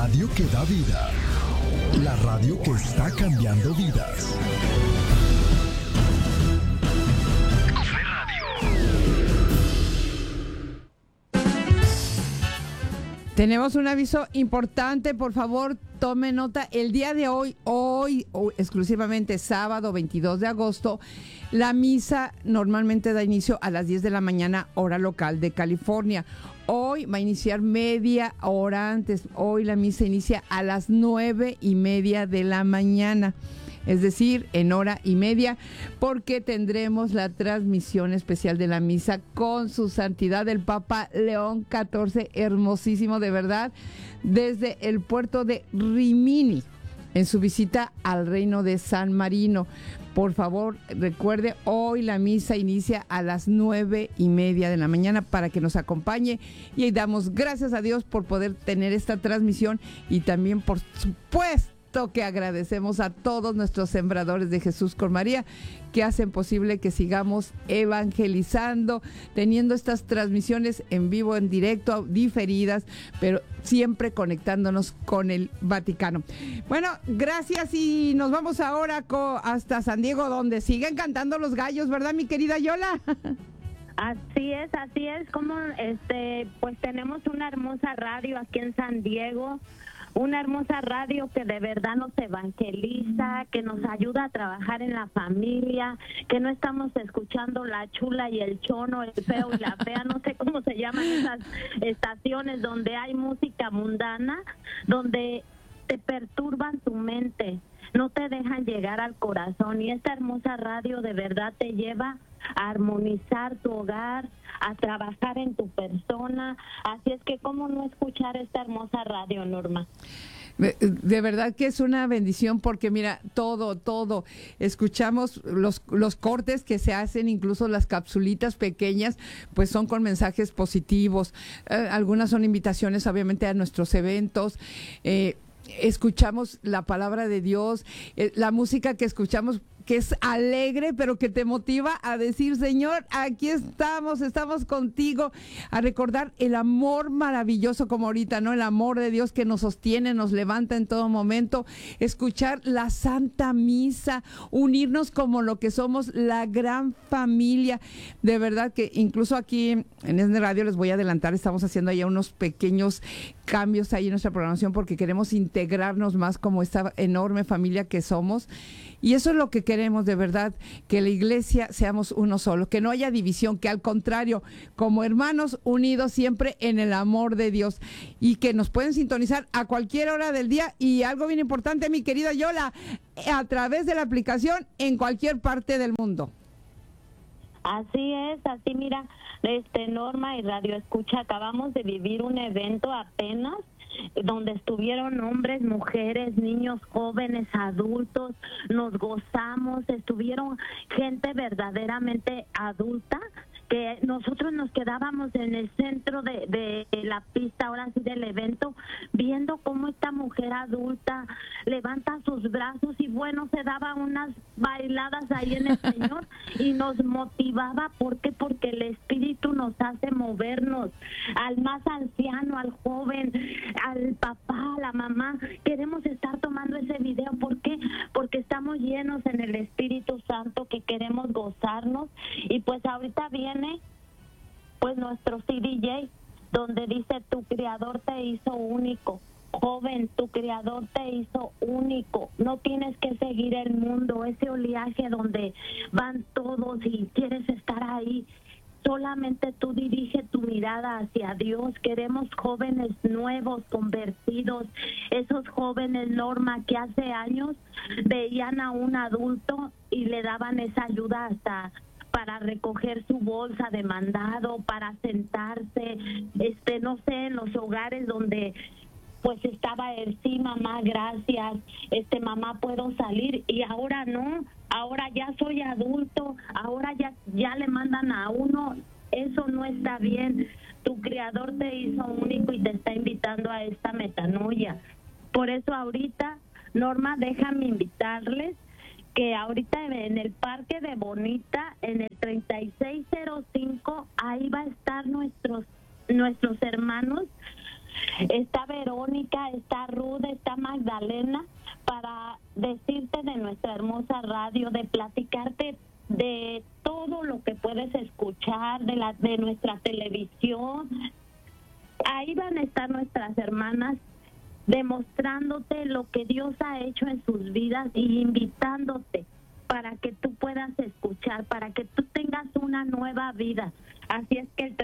radio que da vida. La radio que está cambiando vidas. Tenemos un aviso importante, por favor, tome nota. El día de hoy, exclusivamente sábado 22 de agosto, la misa normalmente da inicio a las 10 de la mañana, hora local de California. Hoy va a iniciar media hora antes. Hoy la misa inicia a las 9:30 de la mañana. Es decir, en hora y media, porque tendremos la transmisión especial de la misa con su santidad el Papa León XIV, hermosísimo de verdad, desde el puerto de Rimini, en su visita al reino de San Marino. Por favor, recuerde, hoy la misa inicia a las 9:30 de la mañana para que nos acompañe, y damos gracias a Dios por poder tener esta transmisión, y también, por supuesto, que agradecemos a todos nuestros sembradores de Jesús con María que hacen posible que sigamos evangelizando, teniendo estas transmisiones en vivo, en directo, diferidas, pero siempre conectándonos con el Vaticano. Bueno, gracias, y nos vamos ahora hasta San Diego, donde siguen cantando los gallos, ¿verdad, mi querida Yola? Así es, como pues tenemos una hermosa radio aquí en San Diego. Una hermosa radio que de verdad nos evangeliza, que nos ayuda a trabajar en la familia, que no estamos escuchando la chula y el chono, el feo y la fea, no sé cómo se llaman esas estaciones donde hay música mundana, donde te perturban tu mente, no te dejan llegar al corazón, y esta hermosa radio de verdad te lleva a armonizar tu hogar, a trabajar en tu persona. Así es que cómo no escuchar esta hermosa radio, Norma. De verdad que es una bendición, porque mira, todo, escuchamos los cortes que se hacen, incluso las capsulitas pequeñas, pues son con mensajes positivos, algunas son invitaciones obviamente a nuestros eventos, escuchamos la palabra de Dios, la música que escuchamos, que es alegre, pero que te motiva a decir: Señor, aquí estamos contigo, a recordar el amor maravilloso, como ahorita, ¿no? El amor de Dios que nos sostiene, nos levanta en todo momento, escuchar la Santa Misa, unirnos como lo que somos, la gran familia. De verdad que incluso aquí en este radio, les voy a adelantar, estamos haciendo allá unos pequeños cambios ahí en nuestra programación, porque queremos integrarnos más como esta enorme familia que somos. Y eso es lo que queremos, de verdad, que la iglesia seamos uno solo, que no haya división, que al contrario, como hermanos unidos siempre en el amor de Dios, y que nos pueden sintonizar a cualquier hora del día, y algo bien importante, mi querida Yola, a través de la aplicación en cualquier parte del mundo. Así es, así mira, Norma y Radio Escucha, acabamos de vivir un evento apenas, donde estuvieron hombres, mujeres, niños, jóvenes, adultos, nos gozamos, estuvieron gente verdaderamente adulta, que nosotros nos quedábamos en el centro de la pista, ahora sí, del evento, viendo cómo esta mujer adulta levanta sus brazos y bueno, se daba unas bailadas ahí en el Señor, y nos motivaba. ¿Por qué? Porque el Espíritu nos hace movernos, al más anciano, al joven, al papá, a la mamá. Queremos estar tomando ese video. ¿Por qué? Porque estamos llenos en el Espíritu Santo, que queremos gozarnos. Y pues ahorita viene pues nuestro CDJ, donde dice: tu Creador te hizo único. Joven, tu Creador te hizo único. No tienes que seguir el mundo, ese oleaje donde van todos y quieres estar ahí. Solamente tú dirige tu mirada hacia Dios. Queremos jóvenes nuevos, convertidos. Esos jóvenes, Norma, que hace años veían a un adulto y le daban esa ayuda hasta para recoger su bolsa de mandado, para sentarse, no sé, en los hogares donde pues estaba él: sí, mamá, gracias, mamá, puedo salir. Y ahora no, ahora ya soy adulto, ahora ya le mandan a uno. Eso no está bien. Tu Creador te hizo único y te está invitando a esta metanoia. Por eso ahorita, Norma, déjame invitarles que ahorita en el Parque de Bonita, en el 3605, ahí va a estar nuestros hermanos Está Verónica, está Ruth, está Magdalena, para decirte de nuestra hermosa radio, de platicarte de todo lo que puedes escuchar, de nuestra televisión. Ahí van a estar nuestras hermanas demostrándote lo que Dios ha hecho en sus vidas y invitándote para que tú puedas escuchar, para que tú tengas una nueva vida. Así es que el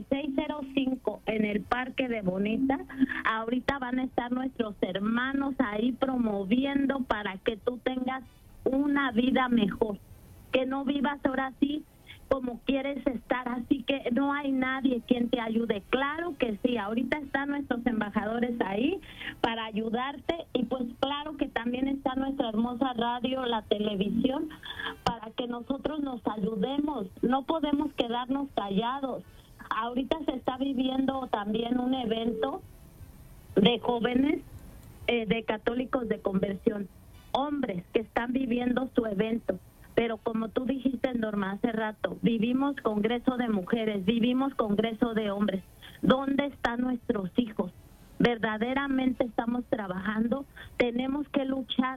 3605 en el Parque de Bonita, ahorita van a estar nuestros hermanos ahí promoviendo para que tú tengas una vida mejor, que no vivas ahora sí como quieres estar, así que no hay nadie quien te ayude. Claro que sí, ahorita están nuestros embajadores ahí para ayudarte, y pues claro que también está nuestra hermosa radio, la televisión, para que nosotros nos ayudemos. No podemos quedarnos callados. Ahorita se está viviendo también un evento de jóvenes de católicos de conversión, hombres que están viviendo su evento. Pero como tú dijiste, Norma, hace rato, vivimos congreso de mujeres, vivimos congreso de hombres. ¿Dónde están nuestros hijos? Verdaderamente estamos trabajando, tenemos que luchar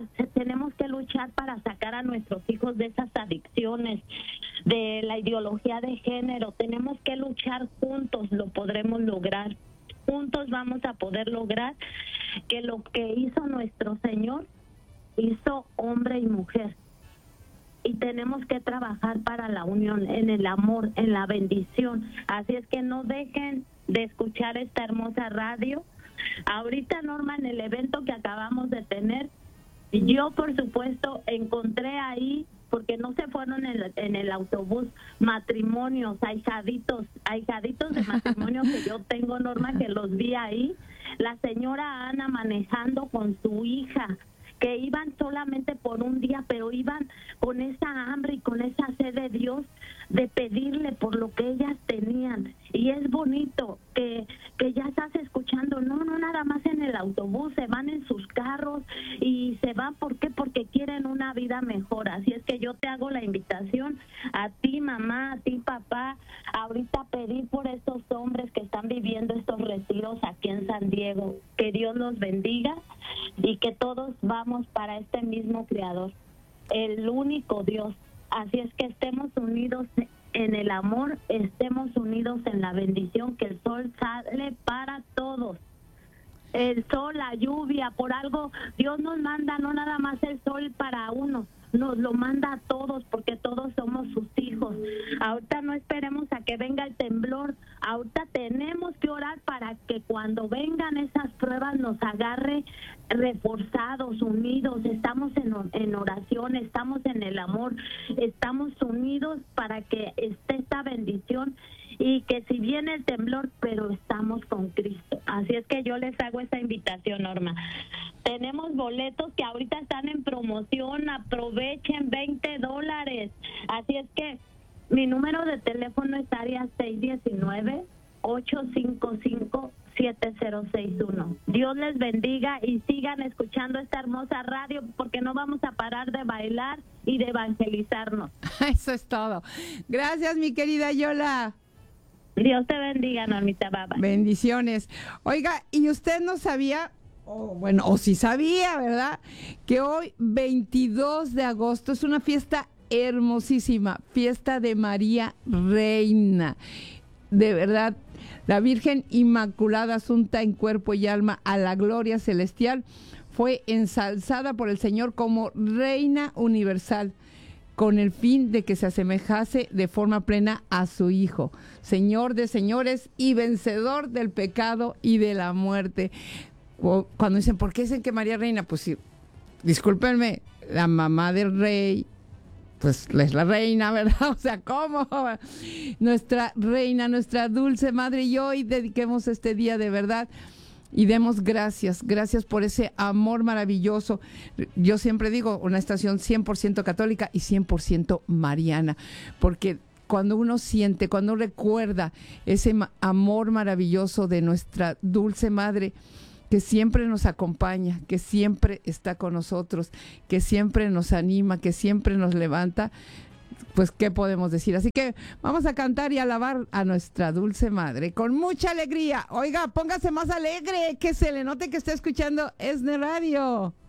para sacar a nuestros hijos de esas adicciones, de la ideología de género. Tenemos que luchar juntos, lo podremos lograr. Juntos vamos a poder lograr que lo que hizo nuestro Señor, hizo hombre y mujer. Y tenemos que trabajar para la unión, en el amor, en la bendición. Así es que no dejen de escuchar esta hermosa radio. Ahorita, Norma, en el evento que acabamos de tener, yo, por supuesto, encontré ahí, porque no se fueron en el autobús, matrimonios, ahijaditos de matrimonio que yo tengo, Norma, que los vi ahí. La señora Ana manejando con su hija, que iban solamente por un día, pero iban con esa hambre y con esa sed de Dios, de pedirle por lo que ellas tenían. Y es bonito que ya estás escuchando, no nada más en el autobús, se van en sus carros y se van, ¿por qué? Porque quieren una vida mejor. Así es que yo te hago la invitación a ti, mamá, a ti, papá, ahorita pedir por estos hombres que están viviendo estos retiros aquí en San Diego. Que Dios los bendiga y que todos vamos para este mismo Creador, el único Dios. Así es que estemos unidos en el amor, estemos unidos en la bendición, que el sol sale para todos. El sol, la lluvia, por algo Dios nos manda no nada más el sol para uno, nos lo manda a todos, porque todos somos sus hijos. Ahorita no esperemos a que venga el temblor, ahorita tenemos que orar para que cuando vengan esas pruebas nos agarre reforzados, unidos. Estamos en oración, estamos en el amor, estamos unidos para que esté esta bendición, y que si viene el temblor, pero estamos con Cristo. Así es que yo les hago esa invitación, Norma. Tenemos boletos que ahorita están en promoción, aprovechen, $20. Así es que mi número de teléfono es área 619-855-7061. Dios les bendiga y sigan escuchando esta hermosa radio, porque no vamos a parar de bailar y de evangelizarnos. Eso es todo. Gracias, mi querida Yola. Dios te bendiga, Normita Baba. Bendiciones. Oiga, ¿y usted no sabía, o sí sabía, verdad, que hoy, 22 de agosto, es una fiesta hermosísima, fiesta de María Reina? De verdad, la Virgen Inmaculada, asunta en cuerpo y alma a la gloria celestial, fue ensalzada por el Señor como Reina Universal, con el fin de que se asemejase de forma plena a su Hijo, Señor de señores y vencedor del pecado y de la muerte. Cuando dicen, ¿por qué dicen que María Reina? Pues sí, discúlpenme, la mamá del rey, pues es la reina, ¿verdad? O sea, ¿cómo? Nuestra reina, nuestra dulce madre, y hoy dediquemos este día de verdad y demos gracias por ese amor maravilloso. Yo siempre digo, una estación 100% católica y 100% mariana, porque cuando uno siente, cuando recuerda ese amor maravilloso de nuestra dulce madre, que siempre nos acompaña, que siempre está con nosotros, que siempre nos anima, que siempre nos levanta, pues, ¿qué podemos decir? Así que vamos a cantar y alabar a nuestra dulce madre con mucha alegría. Oiga, póngase más alegre, que se le note que está escuchando ESNE Radio.